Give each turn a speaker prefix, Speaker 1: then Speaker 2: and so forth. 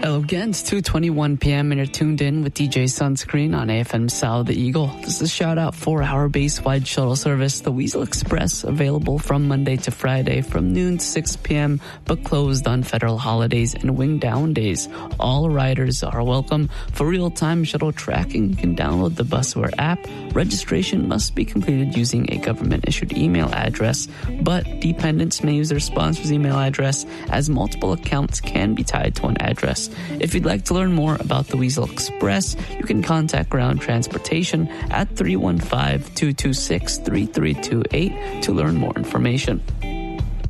Speaker 1: Hello again, it's 2:21 p.m. and you're tuned in with DJ Sunscreen on AFM South the Eagle. This is a shout-out 4-hour base-wide shuttle service, the Weasel Express, available from Monday to Friday from noon to 6 p.m., but closed on federal holidays and wing down days. All riders are welcome. For real-time shuttle tracking, you can download the Busware app. Registration must be completed using a government-issued email address, but dependents may use their sponsor's email address, as multiple accounts can be tied to one address. If you'd like to learn more about the Weasel Express, you can contact Ground Transportation at 315-226-3328 to learn more information.